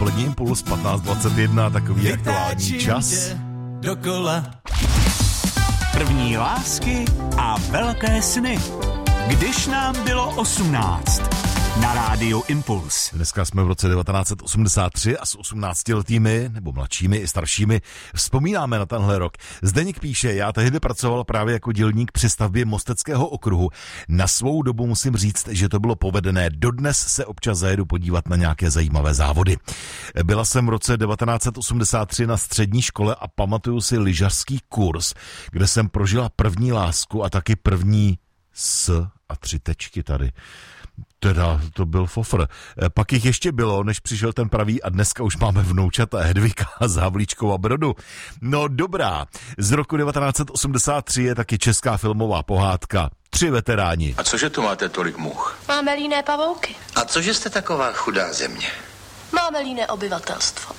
dopolední Impuls 15:21, takový aktuální čas. Dokola. První lásky a velké sny. Když nám bylo 18. Na rádiu Impuls. Dneska jsme v roce 1983 a s 18letými, nebo mladšími i staršími, vzpomínáme na tenhle rok. Zdeněk píše, já tehdy pracoval právě jako dělník při stavbě Mosteckého okruhu. Na svou dobu musím říct, že to bylo povedené. Dodnes se občas zajedu podívat na nějaké zajímavé závody. Byla jsem v roce 1983 na střední škole a pamatuju si lyžařský kurz, kde jsem prožila první lásku a taky první s a 3 tečky tady. Teda to byl fofr. Pak jich ještě bylo, než přišel ten pravý a dneska už máme vnoučata Hedvika z Havlíčkova Brodu. No dobrá, z roku 1983 je taky česká filmová pohádka 3 veteráni. A cože tu máte tolik much? Máme líné pavouky. A cože jste taková chudá země? Máme líné obyvatelstvo.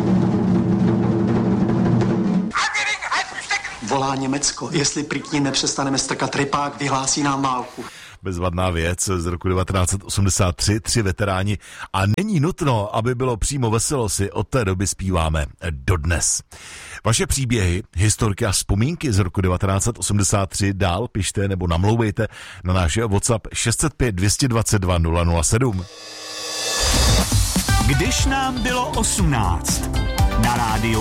Volá Německo, jestli prý k ní nepřestaneme strkat rypák, vyhlásí nám válku. Bezvadná věc z roku 1983, 3 veteráni a není nutno, aby bylo přímo veselo, si od té doby zpíváme dodnes. Vaše příběhy, historky a vzpomínky z roku 1983 dál pište nebo namlouvejte na náš WhatsApp 605 222 007. Když nám bylo 18. Na rádiu